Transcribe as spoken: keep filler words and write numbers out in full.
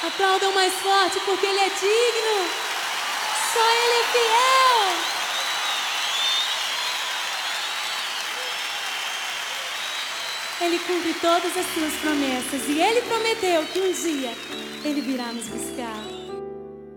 Aplaudam mais forte porque Ele é digno. Só Ele é fiel. Ele cumpre todas as suas promessas e Ele prometeu que um dia Ele virá nos buscar.